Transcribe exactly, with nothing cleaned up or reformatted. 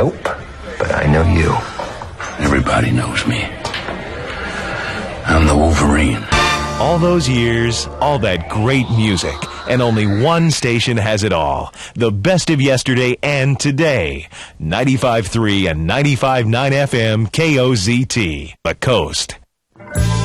Nope, but I know you. Everybody knows me. I'm the Wolverine. All those years, all that great music, and only one station has it all. The best of yesterday and today. ninety-five point three and ninety-five point nine F M K O Z T, The Coast.